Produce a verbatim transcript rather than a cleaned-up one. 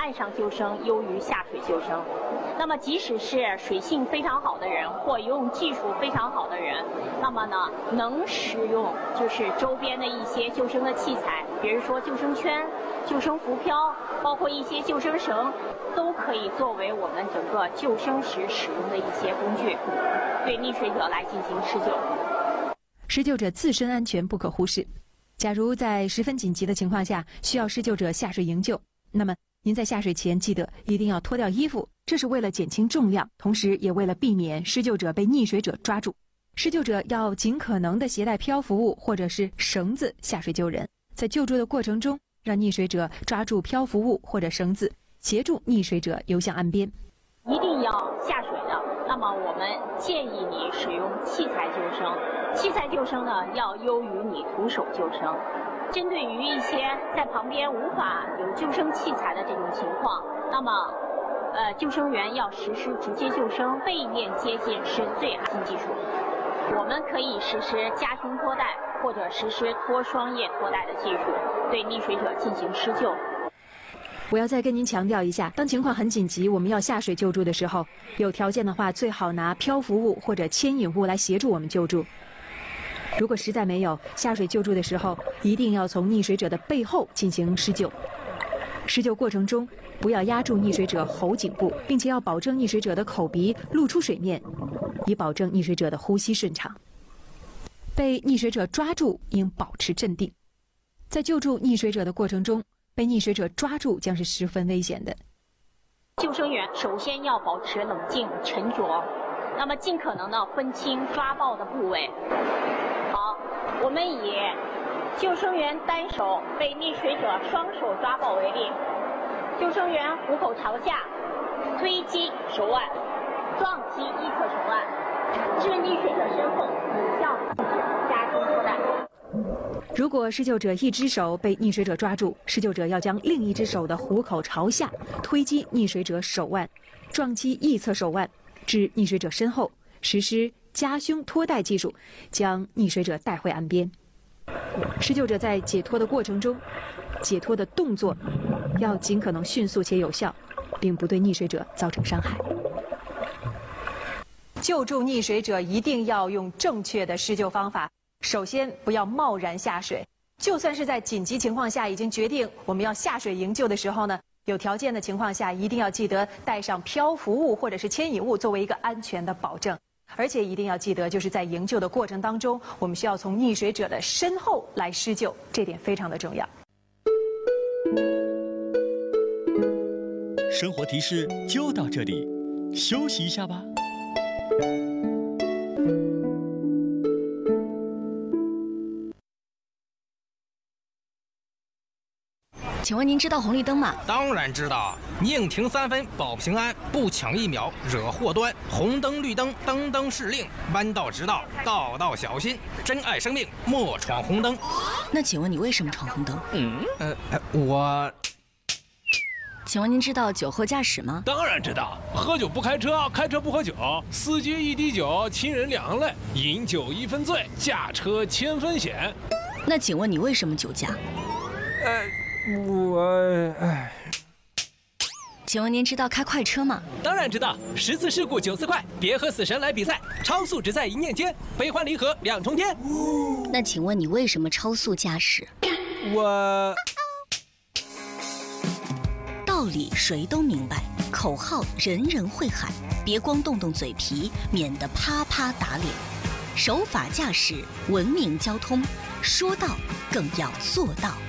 岸上救生优于下水救生。那么，即使是水性非常好的人或游泳技术非常好的人，那么呢，能使用就是周边的一些救生的器材，比如说救生圈、救生浮漂，包括一些救生绳，都可以作为我们整个救生时使用的一些工具，对溺水者来进行施救。 施救者自身安全不可忽视。假如在十分紧急的情况下需要施救者下水营救，那么您在下水前记得一定要脱掉衣服，这是为了减轻重量，同时也为了避免施救者被溺水者抓住。施救者要尽可能地携带漂浮物或者是绳子下水救人，在救助的过程中，让溺水者抓住漂浮物或者绳子，协助溺水者游向岸边。 一定要下水的，那么我们建议你使用器材救生。器材救生呢，要优于你徒手救生。针对于一些在旁边无法有救生器材的这种情况，那么，呃，救生员要实施直接救生，背面接近是最安全技术。我们可以实施夹胸拖带或者实施脱双叶拖带的技术，对溺水者进行施救。 我要再跟您强调一下，当情况很紧急，我们要下水救助的时候，有条件的话，最好拿漂浮物或者牵引物来协助我们救助。如果实在没有，下水救助的时候，一定要从溺水者的背后进行施救。施救过程中，不要压住溺水者喉颈部，并且要保证溺水者的口鼻露出水面，以保证溺水者的呼吸顺畅。被溺水者抓住应保持镇定。在救助溺水者的过程中，被溺水者抓住将是十分危险的。 救生员首先要保持冷静沉着，那么尽可能的分清抓抱的部位。好，我们以救生员单手被溺水者双手抓抱为例，救生员虎口朝下，推击手腕，撞击一侧手腕，至溺水者身后，扭向夹胸拖带。 如果施救者一只手被溺水者抓住，施救者要将另一只手的虎口朝下，推击溺水者手腕，撞击一侧手腕，至溺水者身后，实施夹胸拖带技术，将溺水者带回岸边。施救者在解脱的过程中，解脱的动作要尽可能迅速且有效，并不对溺水者造成伤害。救助溺水者一定要用正确的施救方法。首先，不要贸然下水。就算是在紧急情况下已经决定我们要下水营救的时候呢，有条件的情况下，一定要记得带上漂浮物或者是牵引物作为一个安全的保证。而且一定要记得，就是在营救的过程当中，我们需要从溺水者的身后来施救，这点非常的重要。 生活提示就到这里，休息一下吧。 请问您知道红绿灯吗？ 当然知道，宁停三分保平安，不抢一秒惹祸端。红灯绿灯灯灯是令，弯道直道道道小心。珍爱生命莫闯红灯。 那请问你为什么闯红灯？ 嗯，呃，我。 请问您知道酒后驾驶吗？ 当然知道，喝酒不开车，开车不喝酒，司机一滴酒，亲人两行泪，饮酒一分醉，驾车千分险。 那请问你为什么酒驾？ 呃。我哎， 请问您知道开快车吗？ 当然知道，十次事故九次快，别和死神来比赛，超速只在一念间，悲欢离合两重天。 那请问你为什么超速驾驶？ 我道理谁都明白，口号人人会喊，别光动动嘴皮，免得啪啪打脸。守法驾驶，文明交通，说到更要做到。